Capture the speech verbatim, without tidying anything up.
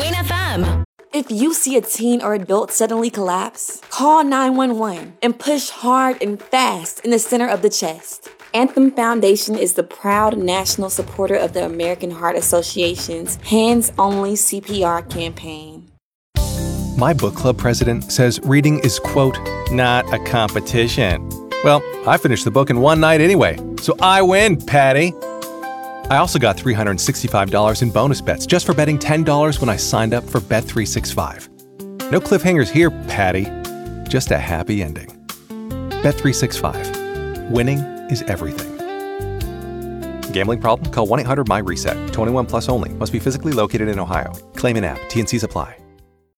Wayne F M. If you see a teen or adult suddenly collapse, call nine one one and push hard and fast in the center of the chest. Anthem Foundation is the proud national supporter of the American Heart Association's Hands Only C P R campaign. My book club president says reading is, quote, not a competition. Well, I finished the book in one night anyway, so I win, Patty. I also got three hundred sixty-five dollars in bonus bets just for betting ten dollars when I signed up for Bet three sixty-five. No cliffhangers here, Patty. Just a happy ending. Bet three sixty-five. Winning is everything. Gambling problem? Call one eight hundred my reset. twenty-one plus only. Must be physically located in Ohio. Claim in app. T and Cs apply.